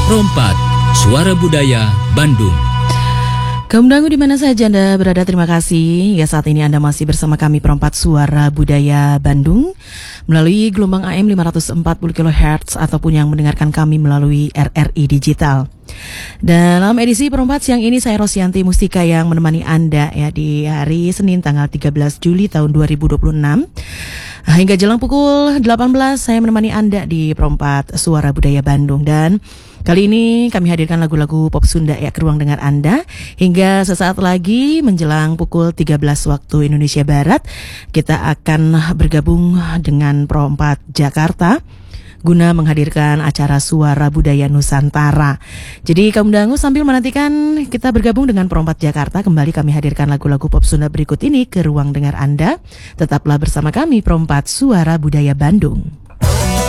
Rompat, Suara Budaya Bandung. Kaum dangu di mana saja Anda berada, terima kasih. Ya, saat ini Anda masih bersama kami Perompat Suara Budaya Bandung melalui gelombang AM 540 kHz ataupun yang mendengarkan kami melalui RRI Digital. Dalam edisi Perompat siang ini saya Rosyanti Mustika yang menemani Anda ya di hari Senin tanggal 13 Juli tahun 2026. Hingga jelang pukul 18 saya menemani Anda di Perompat Suara Budaya Bandung, dan kali ini kami hadirkan lagu-lagu pop Sunda ya ke ruang dengar Anda. Hingga sesaat lagi menjelang pukul 13 waktu Indonesia Barat, kita akan bergabung dengan Perompat Jakarta guna menghadirkan acara Suara Budaya Nusantara. Jadi kaum dangu sambil menantikan kita bergabung dengan Perompat Jakarta, kembali kami hadirkan lagu-lagu pop Sunda berikut ini ke ruang dengar Anda. Tetaplah bersama kami Perompat Suara Budaya Bandung.